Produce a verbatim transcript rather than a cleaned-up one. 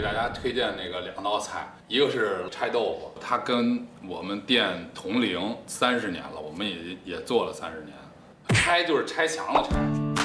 大家推荐那个两道菜，一个是拆豆腐，它跟我们店同龄三十年了，我们也也做了三十年。拆就是拆墙的拆，